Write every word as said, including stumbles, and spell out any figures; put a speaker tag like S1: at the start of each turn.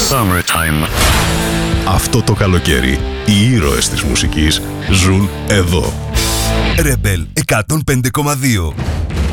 S1: Summertime.
S2: Αυτό το καλοκαίρι οι ήρωες της μουσικής ζουν εδώ.
S3: Rebel εκατόν πέντε κόμμα δύο.